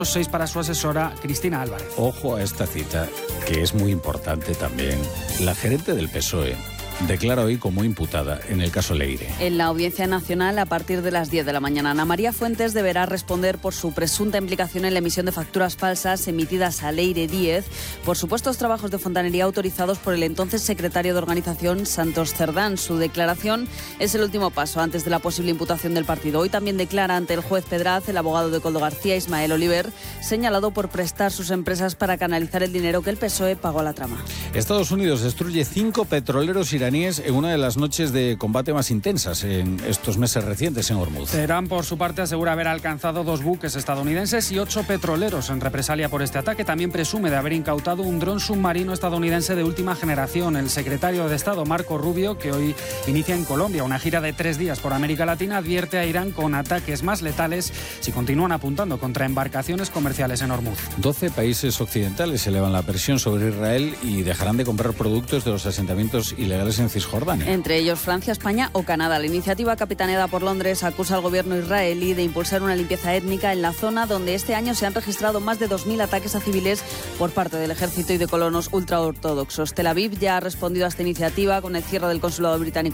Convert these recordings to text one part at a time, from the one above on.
6 para su asesora Cristina Álvarez. Ojo a esta cita, que es muy importante también. La gerente del PSOE declara hoy como imputada en el caso Leire. En la Audiencia Nacional, a partir de las 10 de la mañana, Ana María Fuentes deberá responder por su presunta implicación en la emisión de facturas falsas emitidas a Leire Díez por supuestos trabajos de fontanería autorizados por el entonces secretario de organización Santos Cerdán. Su declaración es el último paso antes de la posible imputación del partido. Hoy también declara ante el juez Pedraz el abogado de Koldo García, Ismael Oliver, señalado por prestar sus empresas para canalizar el dinero que el PSOE pagó a la trama. Estados Unidos destruye 5 petroleros iraníes en una de las noches de combate más intensas en estos meses recientes en Hormuz. Teherán, por su parte, asegura haber alcanzado 2 buques estadounidenses y 8 petroleros en represalia por este ataque. También presume de haber incautado un dron submarino estadounidense de última generación. El secretario de Estado, Marco Rubio, que hoy inicia en Colombia una gira de 3 días por América Latina, advierte a Irán con ataques más letales si continúan apuntando contra embarcaciones comerciales en Hormuz. 12 países occidentales elevan la presión sobre Israel y dejarán de comprar productos de los asentamientos ilegales en Cisjordania. Entre ellos Francia, España o Canadá. La iniciativa, capitaneada por Londres, acusa al gobierno israelí de impulsar una limpieza étnica en la zona donde este año se han registrado más de 2.000 ataques a civiles por parte del ejército y de colonos ultraortodoxos. Tel Aviv ya ha respondido a esta iniciativa con el cierre del consulado británico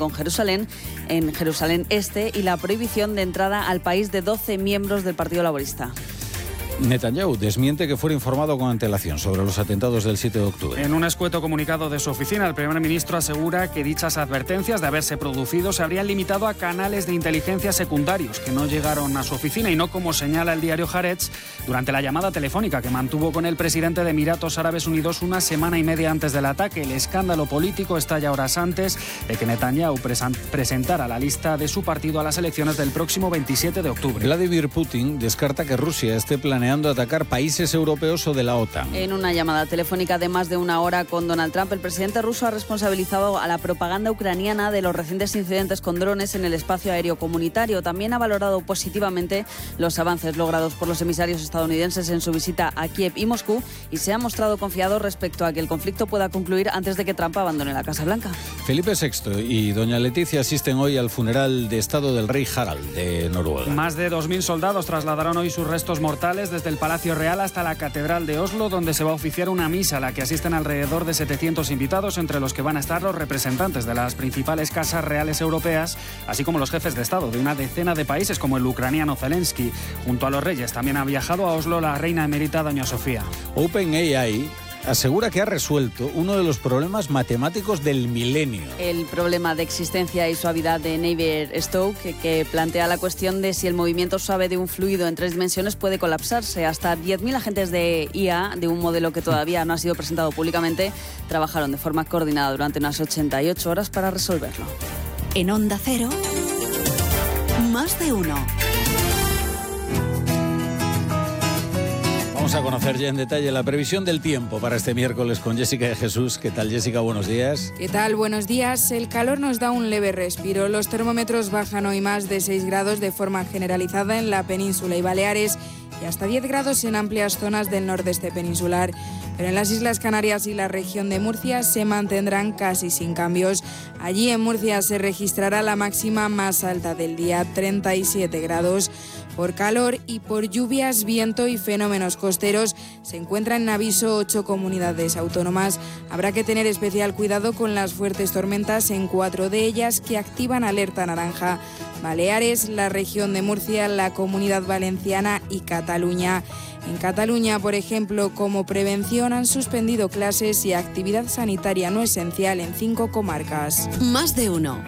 en Jerusalén Este, y la prohibición de entrada al país de 12 miembros del Partido Laborista. Netanyahu desmiente que fuera informado con antelación sobre los atentados del 7 de octubre. En un escueto comunicado de su oficina, el primer ministro asegura que dichas advertencias de haberse producido se habrían limitado a canales de inteligencia secundarios que no llegaron a su oficina y no, como señala el diario Haaretz, durante la llamada telefónica que mantuvo con el presidente de Emiratos Árabes Unidos una semana y media antes del ataque. El escándalo político estalla horas antes de que Netanyahu presentara la lista de su partido a las elecciones del próximo 27 de octubre. Vladimir Putin descarta que Rusia esté planeando atacar países europeos o de la OTAN. En una llamada telefónica de más de una hora con Donald Trump, el presidente ruso ha responsabilizado a la propaganda ucraniana de los recientes incidentes con drones en el espacio aéreo comunitario. También ha valorado positivamente los avances logrados por los emisarios estadounidenses en su visita a Kiev y Moscú y se ha mostrado confiado respecto a que el conflicto pueda concluir antes de que Trump abandone la Casa Blanca. Felipe VI y doña Leticia asisten hoy al funeral de Estado del rey Harald de Noruega. Más de 2.000 soldados trasladaron hoy sus restos mortales desde el Palacio Real hasta la Catedral de Oslo, donde se va a oficiar una misa a la que asisten alrededor de 700 invitados, entre los que van a estar los representantes de las principales casas reales europeas, así como los jefes de Estado de una decena de países, como el ucraniano Zelensky. Junto a los reyes también ha viajado a Oslo la reina emérita doña Sofía. OpenAI asegura que ha resuelto uno de los problemas matemáticos del milenio. El problema de existencia y suavidad de Navier-Stokes, que plantea la cuestión de si el movimiento suave de un fluido en 3 dimensiones puede colapsarse. Hasta 10.000 agentes de IA, de un modelo que todavía no ha sido presentado públicamente, trabajaron de forma coordinada durante unas 88 horas para resolverlo. En Onda Cero, Más de Uno. Vamos a conocer ya en detalle la previsión del tiempo para este miércoles con Jessica de Jesús. ¿Qué tal, Jessica? Buenos días. ¿Qué tal? Buenos días. El calor nos da un leve respiro. Los termómetros bajan hoy más de 6 grados de forma generalizada en la península y Baleares y hasta 10 grados en amplias zonas del nordeste peninsular. Pero en las Islas Canarias y la región de Murcia se mantendrán casi sin cambios. Allí en Murcia se registrará la máxima más alta del día, 37 grados. Por calor y por lluvias, viento y fenómenos costeros se encuentran en aviso 8 comunidades autónomas. Habrá que tener especial cuidado con las fuertes tormentas en 4 de ellas que activan alerta naranja: Baleares, la región de Murcia, la Comunidad Valenciana y Cataluña. En Cataluña, por ejemplo, como prevención han suspendido clases y actividad sanitaria no esencial en 5 comarcas. Más de Uno.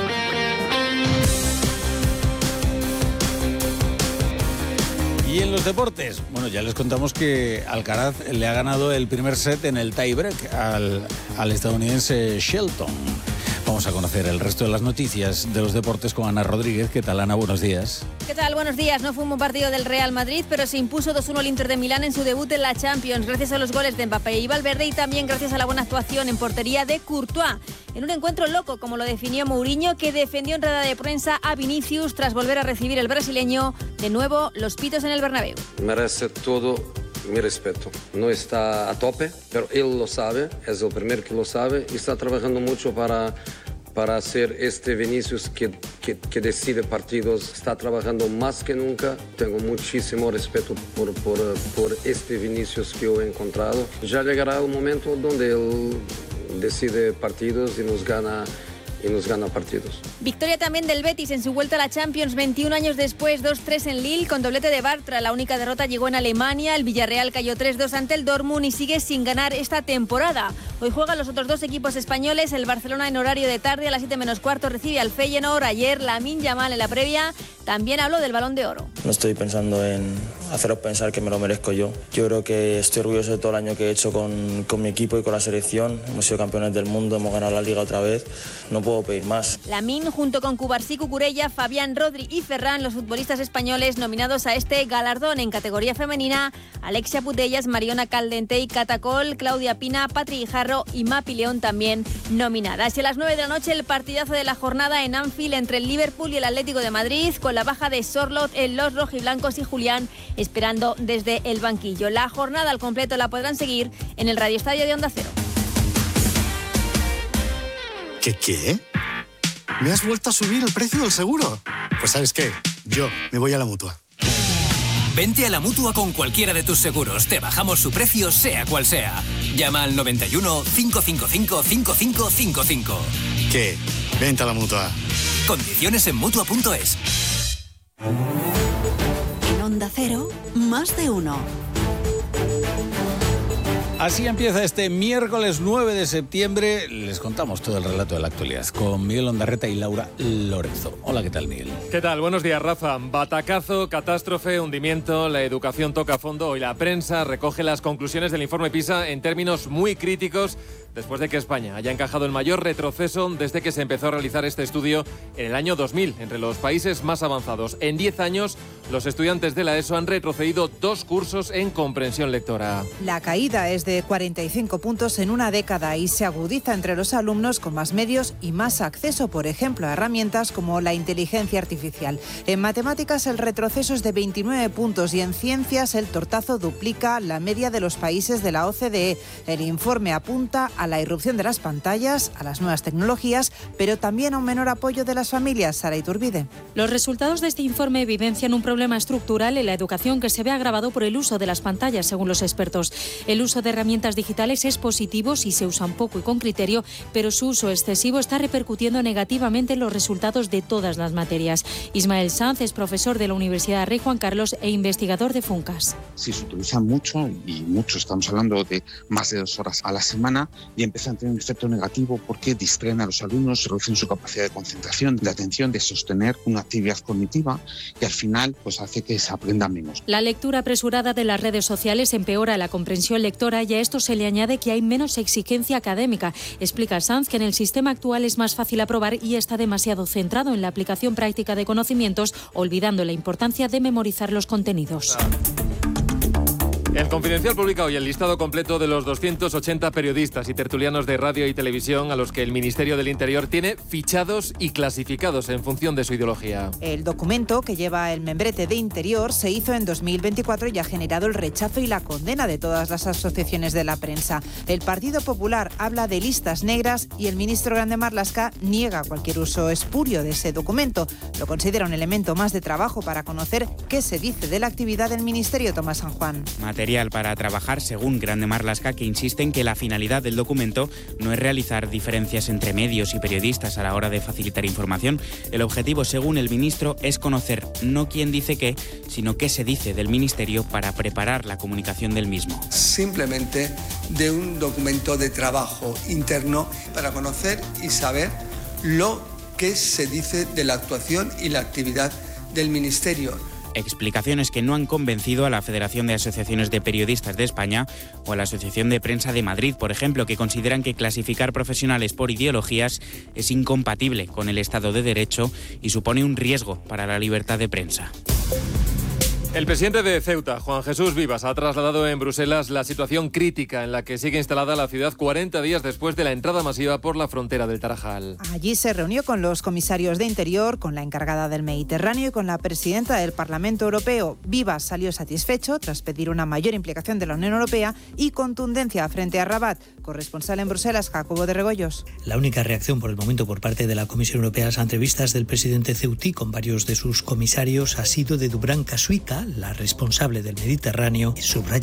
Y en los deportes, bueno, ya les contamos que Alcaraz le ha ganado el primer set en el tie-break al estadounidense Shelton. Vamos a conocer el resto de las noticias de los deportes con Ana Rodríguez. ¿Qué tal, Ana? Buenos días. ¿Qué tal? Buenos días. No fue un buen partido del Real Madrid, pero se impuso 2-1 el Inter de Milán en su debut en la Champions, gracias a los goles de Mbappé y Valverde y también gracias a la buena actuación en portería de Courtois. En un encuentro loco, como lo definió Mourinho, que defendió en rueda de prensa a Vinicius tras volver a recibir el brasileño de nuevo los pitos en el Bernabéu. Merece todo mi respeto. No está a tope, pero él lo sabe, es el primero que lo sabe y está trabajando mucho para hacer este Vinicius que que decide partidos, está trabajando más que nunca. Tengo muchísimo respeto por este Vinicius que yo he encontrado. Ya llegará un momento donde él decide partidos y nos gana partidos. Victoria también del Betis en su vuelta a la Champions 21 años después, 2-3 en Lille con doblete de Bartra. La única derrota llegó en Alemania. El Villarreal cayó 3-2 ante el Dortmund y sigue sin ganar esta temporada. Hoy juegan los otros dos equipos españoles. El Barcelona en horario de tarde a las 7:15 recibe al Feyenoord. Ayer Lamine Yamal en la previa también habló del Balón de Oro. No estoy pensando en haceros pensar que me lo merezco yo. Yo creo que estoy orgulloso de todo el año que he hecho con mi equipo y con la selección. Hemos sido campeones del mundo, hemos ganado la Liga otra vez. No puedo pedir más. Lamine junto con Cubarsí, Cucurella, Fabián, Rodri y Ferran, los futbolistas españoles nominados a este galardón. En categoría femenina, Alexia Putellas, Mariona Caldentey, Catacol, Claudia Pina, Patri Guijarro y Mapi León también nominadas. Y a las 9 de la noche el partidazo de la jornada en Anfield entre el Liverpool y el Atlético de Madrid, con la baja de Sorloth en los rojiblancos y Julián esperando desde el banquillo. La jornada al completo la podrán seguir en el Radio Estadio de Onda Cero. ¿Qué? ¿Me has vuelto a subir el precio del seguro? Pues ¿sabes qué? Yo me voy a la Mutua. Vente a la Mutua con cualquiera de tus seguros. Te bajamos su precio, sea cual sea. Llama al 91 555 5555. ¿Qué? Vente a la Mutua. Condiciones en Mutua.es. En Onda Cero, más de uno. Así empieza este miércoles 9 de septiembre. Les contamos todo el relato de la actualidad con Miguel Ondarreta y Laura Lorenzo. Hola, ¿qué tal, Miguel? ¿Qué tal? Buenos días, Rafa. Batacazo, catástrofe, hundimiento, la educación toca fondo. Hoy la prensa recoge las conclusiones del informe PISA en términos muy críticos después de que España haya encajado el mayor retroceso desde que se empezó a realizar este estudio en el año 2000, entre los países más avanzados. En 10 años, los estudiantes de la ESO han retrocedido 2 cursos en comprensión lectora. La caída es de 45 puntos en una década y se agudiza entre los alumnos con más medios y más acceso, por ejemplo, a herramientas como la inteligencia artificial. En matemáticas el retroceso es de 29 puntos y en ciencias el tortazo duplica la media de los países de la OCDE. El informe apunta a la irrupción de las pantallas, a las nuevas tecnologías, pero también a un menor apoyo de las familias. Sara Iturbide. Los resultados de este informe evidencian un problema estructural en la educación que se ve agravado por el uso de las pantallas, según los expertos. El uso de herramientas digitales es positivo si se usan poco y con criterio, pero su uso excesivo está repercutiendo negativamente en los resultados de todas las materias. Ismael Sanz es profesor de la Universidad Rey Juan Carlos e investigador de FUNCAS. Si se utiliza mucho, y mucho, estamos hablando de más de 2 horas a la semana, y empiezan a tener un efecto negativo porque distraen a los alumnos, reducen su capacidad de concentración, de atención, de sostener una actividad cognitiva y al final pues hace que se aprenda menos. La lectura apresurada de las redes sociales empeora la comprensión lectora y a esto se le añade que hay menos exigencia académica. Explica Sanz que en el sistema actual es más fácil aprobar y está demasiado centrado en la aplicación práctica de conocimientos, olvidando la importancia de memorizar los contenidos. El Confidencial publica hoy el listado completo de los 280 periodistas y tertulianos de radio y televisión a los que el Ministerio del Interior tiene fichados y clasificados en función de su ideología. El documento, que lleva el membrete de Interior, se hizo en 2024 y ha generado el rechazo y la condena de todas las asociaciones de la prensa. El Partido Popular habla de listas negras y el ministro Grande Marlaska niega cualquier uso espurio de ese documento. Lo considera un elemento más de trabajo para conocer qué se dice de la actividad del Ministerio. Tomás San Juan. Material para trabajar, según Grande Marlaska, que insiste en que la finalidad del documento no es realizar diferencias entre medios y periodistas a la hora de facilitar información. El objetivo, según el ministro, es conocer no quién dice qué, sino qué se dice del Ministerio para preparar la comunicación del mismo. Simplemente de un documento de trabajo interno para conocer y saber lo que se dice de la actuación y la actividad del Ministerio. Explicaciones que no han convencido a la Federación de Asociaciones de Periodistas de España o a la Asociación de Prensa de Madrid, por ejemplo, que consideran que clasificar profesionales por ideologías es incompatible con el Estado de Derecho y supone un riesgo para la libertad de prensa. El presidente de Ceuta, Juan Jesús Vivas, ha trasladado en Bruselas la situación crítica en la que sigue instalada la ciudad 40 días después de la entrada masiva por la frontera del Tarajal. Allí se reunió con los comisarios de Interior, con la encargada del Mediterráneo y con la presidenta del Parlamento Europeo. Vivas salió satisfecho tras pedir una mayor implicación de la Unión Europea y contundencia frente a Rabat. Corresponsal en Bruselas, Jacobo de Regoyos. La única reacción por el momento por parte de la Comisión Europea a las entrevistas del presidente ceutí con varios de sus comisarios ha sido de Dubravka Šuica, la responsable del Mediterráneo, subraya